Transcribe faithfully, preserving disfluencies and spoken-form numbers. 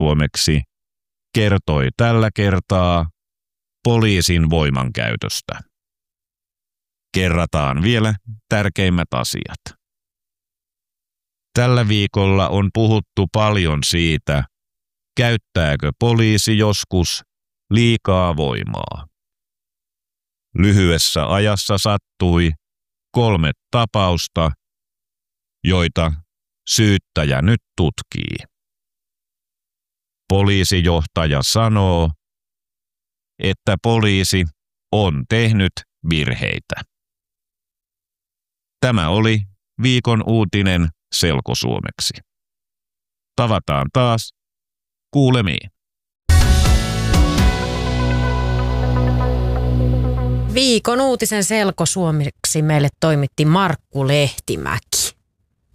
selkosuomeksi kertoi tällä kertaa poliisin voimankäytöstä. Kerrataan vielä tärkeimmät asiat. Tällä viikolla on puhuttu paljon siitä, käyttääkö poliisi joskus liikaa voimaa. Lyhyessä ajassa sattui kolme tapausta, joita syyttäjä nyt tutkii. Poliisijohtaja sanoo, että poliisi on tehnyt virheitä. Tämä oli viikon uutinen selkosuomeksi. Tavataan taas. Kuulemiin. Viikon uutisen selkosuomeksi meille toimitti Markku Lehtimäki.